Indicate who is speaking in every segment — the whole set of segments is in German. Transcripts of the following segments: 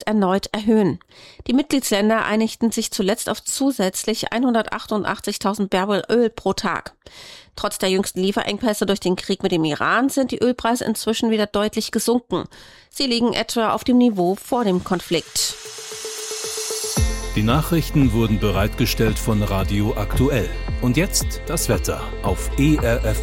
Speaker 1: erneut erhöhen. Die Mitgliedsländer einigten sich zuletzt auf zusätzlich 188.000 Barrel Öl pro Tag. Trotz der jüngsten Lieferengpässe durch den Krieg mit dem Iran sind die Ölpreise inzwischen wieder deutlich gesunken. Sie liegen etwa auf dem Niveau vor dem Konflikt.
Speaker 2: Die Nachrichten wurden bereitgestellt von Radio Aktuell. Und jetzt das Wetter auf ERF+.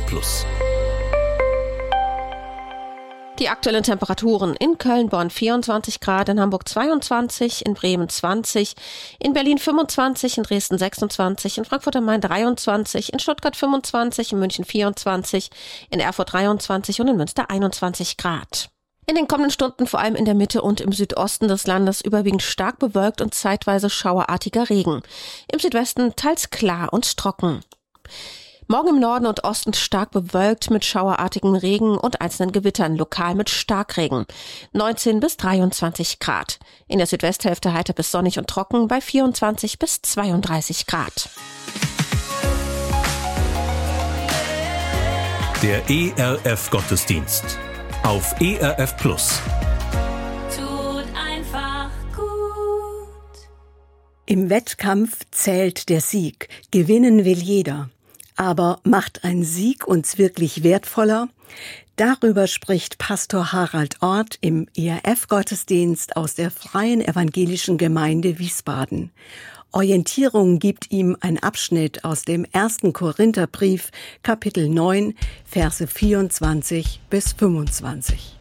Speaker 1: Die aktuellen Temperaturen: in Köln, Bonn 24 Grad, in Hamburg 22, in Bremen 20, in Berlin 25, in Dresden 26, in Frankfurt am Main 23, in Stuttgart 25, in München 24, in Erfurt 23 und in Münster 21 Grad. In den kommenden Stunden vor allem in der Mitte und im Südosten des Landes überwiegend stark bewölkt und zeitweise schauerartiger Regen. Im Südwesten teils klar und trocken. Morgen im Norden und Osten stark bewölkt mit schauerartigem Regen und einzelnen Gewittern, lokal mit Starkregen. 19 bis 23 Grad. In der Südwesthälfte heiter bis sonnig und trocken bei 24 bis 32 Grad.
Speaker 2: Der ERF-Gottesdienst auf ERF+.
Speaker 3: Tut einfach gut.
Speaker 4: Im Wettkampf zählt der Sieg. Gewinnen will jeder. Aber macht ein Sieg uns wirklich wertvoller? Darüber spricht Pastor Harald Orth im ERF-Gottesdienst aus der Freien Evangelischen Gemeinde Wiesbaden. Orientierung gibt ihm ein Abschnitt aus dem 1. Korintherbrief, Kapitel 9, Verse 24 bis 25.